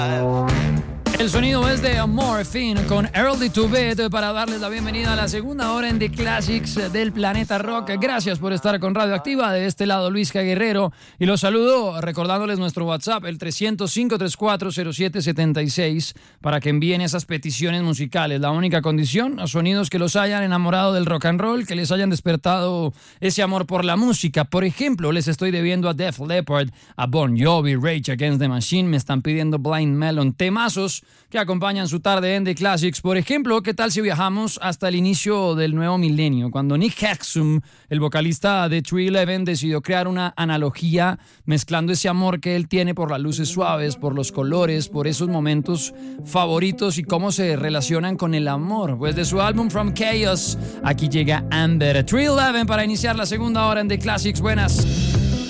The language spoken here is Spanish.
El sonido es de Morphine con Early to Bed para darles la bienvenida a la segunda hora en The Classics del Planeta Rock. Gracias por estar con Radioactiva. De este lado, Luis G. Guerrero. Y los saludo recordándoles nuestro WhatsApp, el 300-534-0776, para que envíen esas peticiones musicales. La única condición, sonidos que los hayan enamorado del rock and roll, que les hayan despertado ese amor por la música. Por ejemplo, les estoy debiendo a Def Leppard, a Bon Jovi, Rage Against the Machine. Me están pidiendo Blind Melon, temazos que acompañan su tarde en The Classics. Por ejemplo, ¿qué tal si viajamos hasta el inicio del nuevo milenio? Cuando Nick Hexum, el vocalista de 311, decidió crear una analogía mezclando ese amor que él tiene por las luces suaves, por los colores, por esos momentos favoritos y cómo se relacionan con el amor. Pues de su álbum From Chaos, aquí llega Amber. 311 para iniciar la segunda hora en The Classics. Buenas.